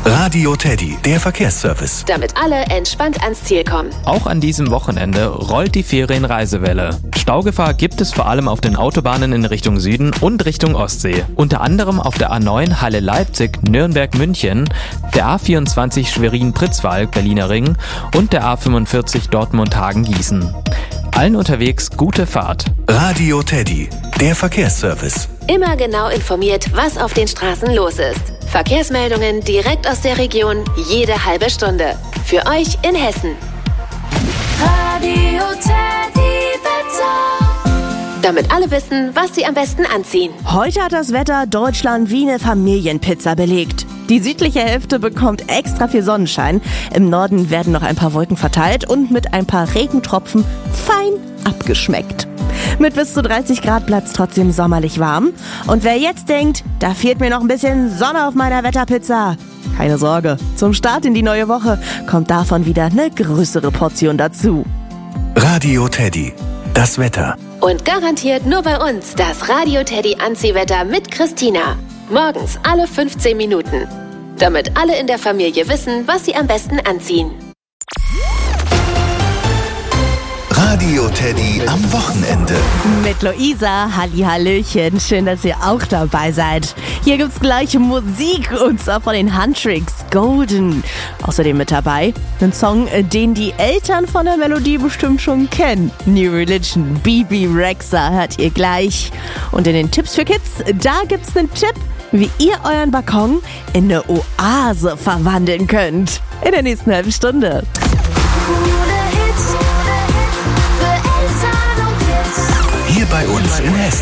Radio Teddy, der Verkehrsservice. Damit alle entspannt ans Ziel kommen. Auch an diesem Wochenende rollt die Ferienreisewelle. Staugefahr gibt es vor allem auf den Autobahnen in Richtung Süden und Richtung Ostsee. Unter anderem auf der A9 Halle-Leipzig, Nürnberg-München, der A24 Schwerin-Pritzwalk, Berliner Ring und der A45 Dortmund-Hagen-Gießen. Allen unterwegs gute Fahrt. Radio Teddy, der Verkehrsservice. Immer genau informiert, was auf den Straßen los ist. Verkehrsmeldungen direkt aus der Region, jede halbe Stunde. Für euch in Hessen. Radio Teddy Wetter. Damit alle wissen, was sie am besten anziehen. Heute hat das Wetter Deutschland wie eine Familienpizza belegt. Die südliche Hälfte bekommt extra viel Sonnenschein. Im Norden werden noch ein paar Wolken verteilt und mit ein paar Regentropfen fein abgeschmeckt. Mit bis zu 30 Grad bleibt's trotzdem sommerlich warm. Und wer jetzt denkt, da fehlt mir noch ein bisschen Sonne auf meiner Wetterpizza, keine Sorge, zum Start in die neue Woche kommt davon wieder eine größere Portion dazu. Radio Teddy, das Wetter. Und garantiert nur bei uns das Radio Teddy Anziehwetter mit Christina. Morgens alle 15 Minuten. Damit alle in der Familie wissen, was sie am besten anziehen. Radio Teddy am Wochenende. Mit Luisa, Hallihallöchen, schön, dass ihr auch dabei seid. Hier gibt's gleich Musik und zwar von den Huntrix, Golden. Außerdem mit dabei ein Song, den die Eltern von der Melodie bestimmt schon kennen. New Religion, Bebe Rexha hört ihr gleich. Und in den Tipps für Kids, da gibt's einen Tipp, wie ihr euren Balkon in eine Oase verwandeln könnt. In der nächsten halben Stunde. Hier bei uns in Hessen.